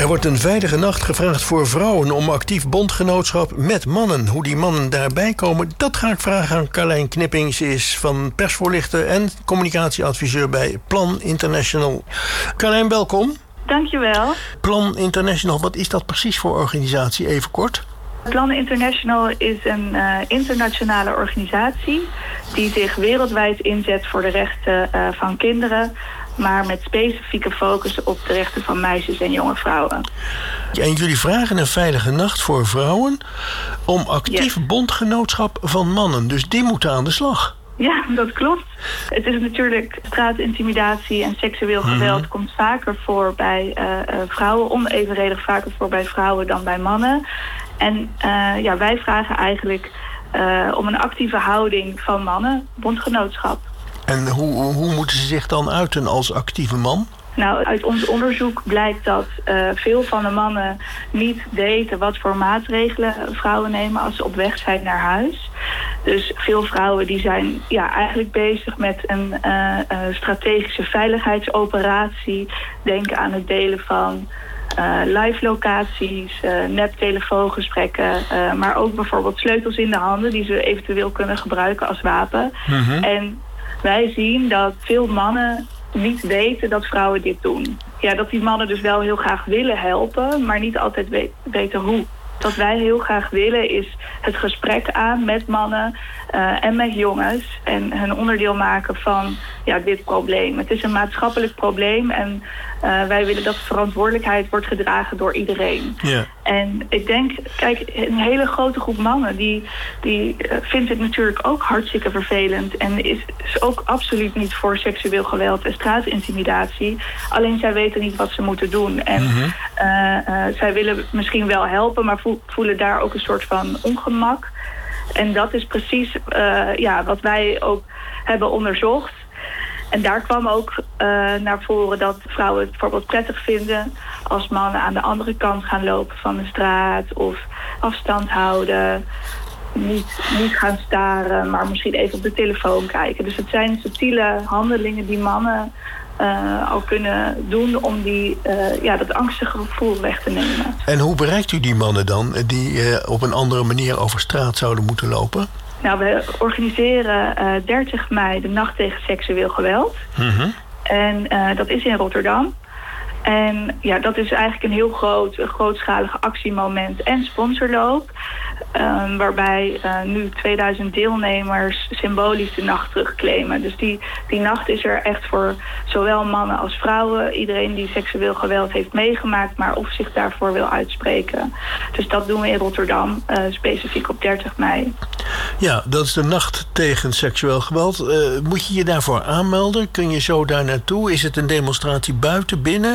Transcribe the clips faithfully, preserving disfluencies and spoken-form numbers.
Er wordt een veilige nacht gevraagd voor vrouwen om actief bondgenootschap met mannen. Hoe die mannen daarbij komen, dat ga ik vragen aan Carlijn Knipping. Ze is van persvoorlichter en communicatieadviseur bij Plan International. Carlijn, welkom. Dankjewel. Plan International, wat is dat precies voor organisatie? Even kort. Plan International is een uh, internationale organisatie die zich wereldwijd inzet voor de rechten uh, van kinderen, maar met specifieke focus op de rechten van meisjes en jonge vrouwen. En jullie vragen een veilige nacht voor vrouwen om actief yes. bondgenootschap van mannen. Dus die moeten aan de slag. Ja, dat klopt. Het is natuurlijk straatintimidatie en seksueel geweld mm-hmm. komt vaker voor bij uh, uh, vrouwen, onevenredig vaker voor bij vrouwen dan bij mannen. En uh, ja, wij vragen eigenlijk uh, om een actieve houding van mannen, bondgenootschap. En hoe, hoe moeten ze zich dan uiten als actieve man? Nou, uit ons onderzoek blijkt dat uh, veel van de mannen niet weten wat voor maatregelen vrouwen nemen als ze op weg zijn naar huis. Dus veel vrouwen die zijn ja, eigenlijk bezig met een uh, uh, strategische veiligheidsoperatie. Denken aan het delen van Uh, live locaties, uh, nep-telefoongesprekken, uh, maar ook bijvoorbeeld sleutels in de handen die ze eventueel kunnen gebruiken als wapen. Mm-hmm. En wij zien dat veel mannen niet weten dat vrouwen dit doen. Ja, dat die mannen dus wel heel graag willen helpen, maar niet altijd we- weten hoe. Wat wij heel graag willen is het gesprek aan met mannen uh, en met jongens en hun onderdeel maken van ja, dit probleem. Het is een maatschappelijk probleem en uh, wij willen dat de verantwoordelijkheid wordt gedragen door iedereen. Yeah. En ik denk, kijk, een hele grote groep mannen die, die uh, vindt het natuurlijk ook hartstikke vervelend en is, is ook absoluut niet voor seksueel geweld en straatintimidatie. Alleen zij weten niet wat ze moeten doen. En mm-hmm. uh, uh, zij willen misschien wel helpen, maar voelen daar ook een soort van ongemak. En dat is precies uh, ja, wat wij ook hebben onderzocht. En daar kwam ook uh, naar voren dat vrouwen het bijvoorbeeld prettig vinden als mannen aan de andere kant gaan lopen van de straat of afstand houden. Niet, niet gaan staren, maar misschien even op de telefoon kijken. Dus het zijn subtiele handelingen die mannen Uh, al kunnen doen om die, uh, ja, dat angstige gevoel weg te nemen. En hoe bereikt u die mannen dan die uh, op een andere manier over straat zouden moeten lopen? Nou, we organiseren uh, dertig mei de Nacht tegen Seksueel Geweld. Mm-hmm. En uh, dat is in Rotterdam. En ja, dat is eigenlijk een heel groot, een grootschalig actiemoment en sponsorloop. Um, waarbij uh, nu tweeduizend deelnemers symbolisch de nacht terugclaimen. Dus die, die nacht is er echt voor zowel mannen als vrouwen. Iedereen die seksueel geweld heeft meegemaakt, maar of zich daarvoor wil uitspreken. Dus dat doen we in Rotterdam, uh, specifiek op dertig mei. Ja, dat is de Nacht tegen Seksueel Geweld. Uh, moet je je daarvoor aanmelden? Kun je zo daar naartoe? Is het een demonstratie buiten, binnen?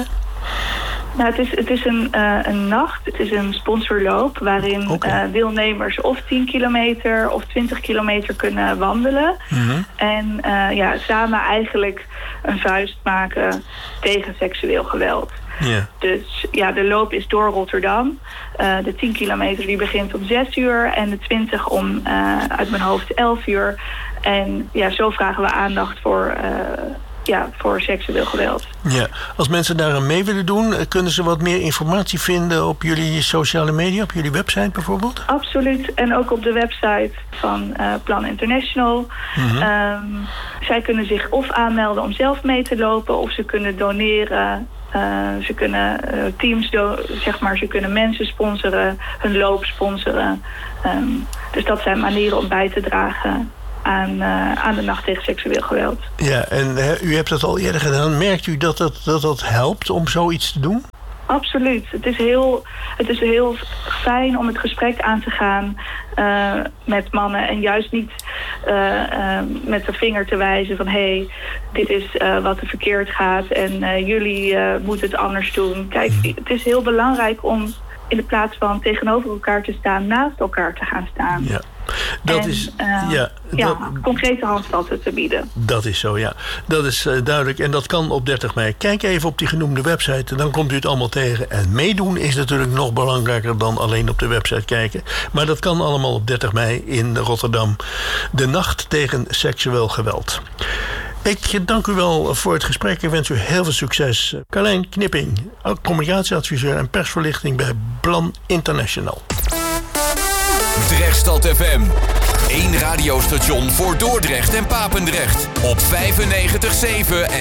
Nou, het is, het is een, uh, een nacht, het is een sponsorloop waarin okay. uh, deelnemers of tien kilometer of twintig kilometer kunnen wandelen. Mm-hmm. En uh, ja, samen eigenlijk een vuist maken tegen seksueel geweld. Yeah. Dus ja, de loop is door Rotterdam. Uh, de tien kilometer die begint om zes uur en de twintig om uh, uit mijn hoofd elf uur. En ja, zo vragen we aandacht voor Uh, Ja, voor seksueel geweld. Ja, als mensen daar aan mee willen doen, kunnen ze wat meer informatie vinden op jullie sociale media, op jullie website bijvoorbeeld? Absoluut. En ook op de website van uh, Plan International. Mm-hmm. Um, zij kunnen zich of aanmelden om zelf mee te lopen, of ze kunnen doneren. Uh, ze kunnen uh, teams, do- zeg maar, ze kunnen mensen sponsoren, hun loop sponsoren. Um, dus dat zijn manieren om bij te dragen Aan, uh, aan de Nacht tegen Seksueel Geweld. Ja, en he, u hebt dat al eerder gedaan. Merkt u dat dat, dat dat helpt om zoiets te doen? Absoluut. Het is heel, het is heel fijn om het gesprek aan te gaan uh, met mannen. En juist niet uh, uh, met de vinger te wijzen van hé, hey, dit is uh, wat er verkeerd gaat en uh, jullie uh, moeten het anders doen. Kijk, het is heel belangrijk om in de plaats van tegenover elkaar te staan, naast elkaar te gaan staan. Ja. Dat en, is, uh, ja, ja dat, concrete handvatten te bieden. Dat is zo, ja. Dat is uh, duidelijk. En dat kan op dertig mei. Kijk even op die genoemde website en dan komt u het allemaal tegen. En meedoen is natuurlijk nog belangrijker dan alleen op de website kijken. Maar dat kan allemaal op dertig mei in Rotterdam. De Nacht tegen Seksueel Geweld. Ik dank u wel voor het gesprek. Ik wens u heel veel succes. Carlijn Knipping, communicatieadviseur en persverlichting bij Plan International. Drechtstad F M. Eén radiostation voor Dordrecht en Papendrecht. Op vijfennegentig komma zeven